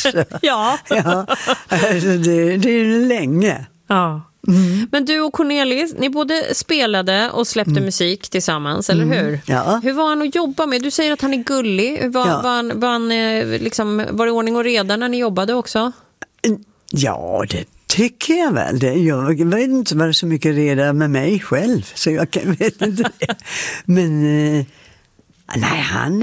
också. Ja. Ja, alltså det är länge. Ja. Men du och Cornelis, ni både spelade och släppte musik tillsammans, eller hur? Ja. Hur var han att jobba med? Du säger att han är gullig. Var det ordning och reda när ni jobbade också? Ja, det tycker jag väl. Jag vet inte vad det är så mycket reda med mig själv, så jag vet inte det. Men nej,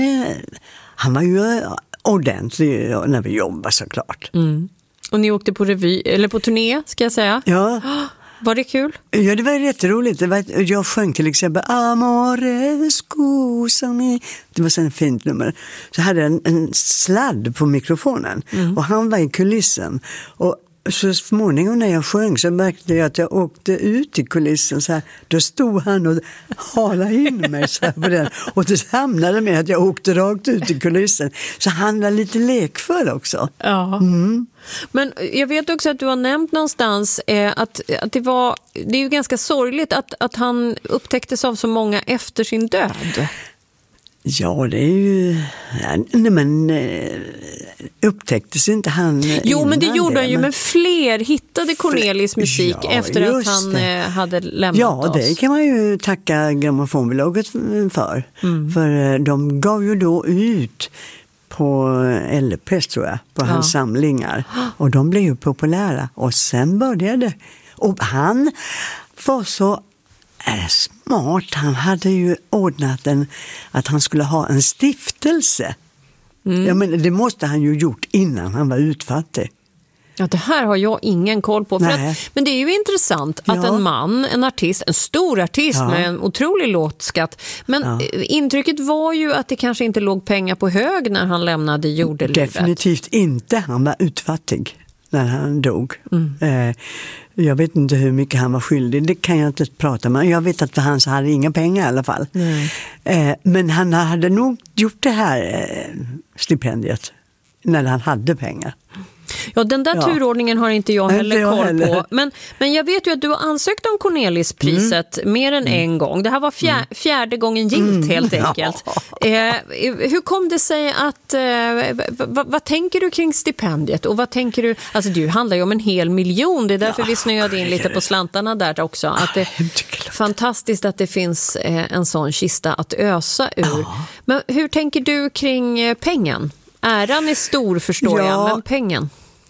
han var ju ordentlig när vi jobbade, såklart. Och ni åkte på revy, eller på turné, ska jag säga. Ja. Var det kul? Ja, det var jätteroligt. Jag sjöng till exempel Amore scusami. Det var så en fint nummer. Så hade jag en sladd på mikrofonen. Och han var i kulissen. Och så småningom när jag sjöng så märkte jag att jag åkte ut i kulissen så här. Då stod han och halade in mig så här på den. Och det hamnade med att jag åkte rakt ut i kulissen. Så han var lite lekfull också. Ja. Men jag vet också att du har nämnt någonstans att det är ju ganska sorgligt att han upptäcktes av så många efter sin död. Ja, det är ju... Nej, men upptäcktes inte han... Jo, men det gjorde han ju, men fler hittade Cornelis musik efter att han hade lämnat oss. Ja, det kan man ju tacka grammofonbolaget för. För de gav ju då ut på LP, tror jag, på hans samlingar. Och de blev ju populära. Och sen började... Och han var så... smart. Han hade ju ordnat att han skulle ha en stiftelse. Ja, men det måste han ju gjort innan han var utfattig. Ja, det här har jag ingen koll på. Men det är ju intressant att en man, en artist, en stor artist med en otrolig låtskatt. Men intrycket var ju att det kanske inte låg pengar på hög när han lämnade jordelivet. Definitivt inte. Han var utfattig när han dog. Jag vet inte hur mycket han var skyldig. Det kan jag inte prata med. Jag vet att han hade inga pengar i alla fall. Men han hade nog gjort det här stipendiet när han hade pengar. Ja, den där turordningen har inte jag heller koll på. Men jag vet ju att du har ansökt om Cornelispriset mer än en gång. Det här var fjärde gången gilt helt enkelt. Hur kom det sig att... vad tänker du kring stipendiet? Och vad tänker du... Alltså det handlar ju om 1 miljon. Det är därför vi snöade in lite på slantarna där också. Att det är fantastiskt att det finns en sån kista att ösa ur. Men hur tänker du kring pengen? Äran är stor, förstår jag, men pengen?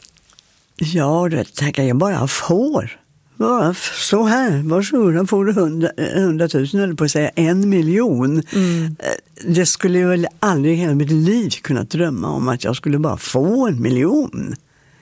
Ja, det tackar jag bara får. Bara så här, varsågod, får du 100 000 eller på att säga 1 miljon. Det skulle jag väl aldrig i hela mitt liv kunna drömma om att jag skulle bara få 1 miljon.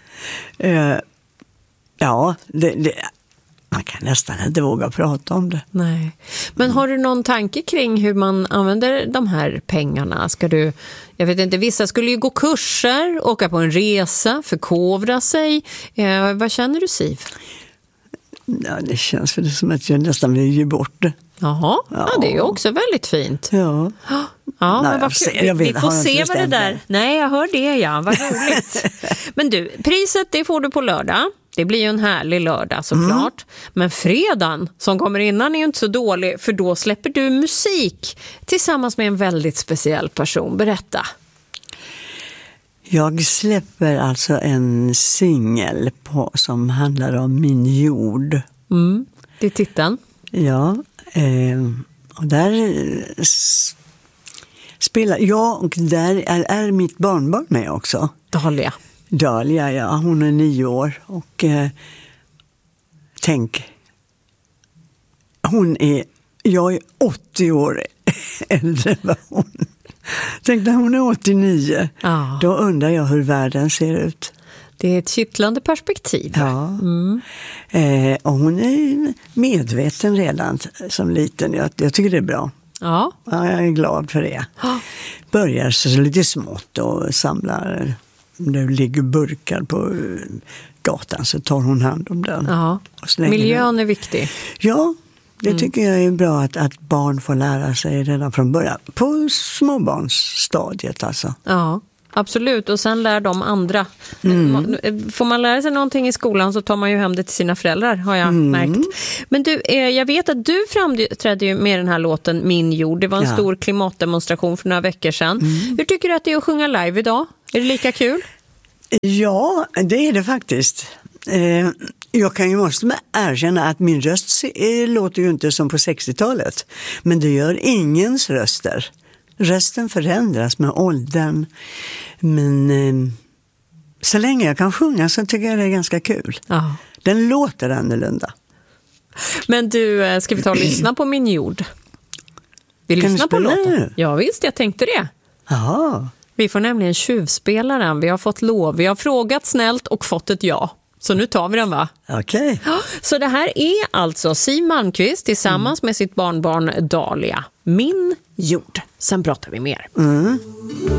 Man kan nästan inte våga prata om det. Nej. Men har du någon tanke kring hur man använder de här pengarna? Jag vet inte, vissa skulle ju gå kurser, åka på en resa, förkovra sig. Vad känner du, Siv? Ja, det känns för det som att jag nästan vill ge bort det. Jaha, det är ju också väldigt fint. Ja. Men vi får se vad det där... Nej, jag hör det, vad roligt. Men du, priset det får du på lördag. Det blir ju en härlig lördag såklart. Men fredagen som kommer innan är ju inte så dålig, för då släpper du musik tillsammans med en väldigt speciell person. Berätta. Jag släpper alltså en singel som handlar om min jord. Det är titeln. Ja, och där spelar jag, och där är mitt barnbarn med också. Dahlia, ja. Hon är 9 år. Och tänk, jag är 80 år äldre än hon. Tänk när hon är 89. Då undrar jag hur världen ser ut. Det är ett kittlande perspektiv. Ja. Och hon är medveten redan som liten. Jag tycker det är bra. Ja, jag är glad för det. Börjar så lite smått och samlar... Det ligger burkar på gatan, så tar hon hand om den. Miljön är viktig. Ja, det tycker jag är bra att barn får lära sig redan från början. På småbarnsstadiet alltså. Ja, absolut. Och sen lär de andra. Får man lära sig någonting i skolan så tar man ju hem det till sina föräldrar, har jag märkt. Men du, jag vet att du framträdde ju med den här låten Min jord. Det var en stor klimatdemonstration för några veckor sedan. Hur tycker du att det är att sjunga live idag? Är det lika kul? Ja, det är det faktiskt. Jag måste erkänna att min röst låter ju inte som på 60-talet. Men det gör ingens röster. Rösten förändras med åldern. Men så länge jag kan sjunga så tycker jag det är ganska kul. Ja. Den låter annorlunda. Men du, ska vi ta och lyssna på Min jord? Vi lyssnar på låten. Ja visst, jag tänkte det. Jaha. Vi får nämligen tjuvspela den. Vi har fått lov. Vi har frågat snällt och fått ett ja. Så nu tar vi den, va? Okej. Så det här är alltså Siw Malmkvist tillsammans med sitt barnbarn Dahlia. Min jord. Sen pratar vi mer.